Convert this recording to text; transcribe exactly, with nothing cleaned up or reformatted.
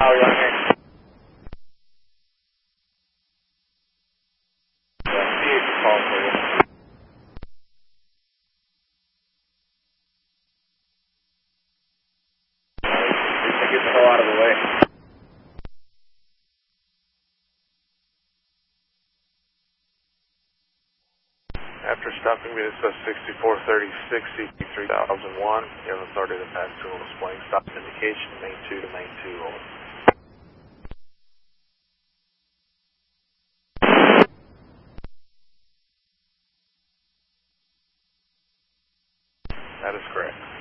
Oh, you're on here. Yeah, see if you call for you. Get the hell out of the way. After stopping me, this is sixty-four thirty-six, C P three thousand one. You have authority to pass signal displaying stop indication, main two to main two, over. That is correct.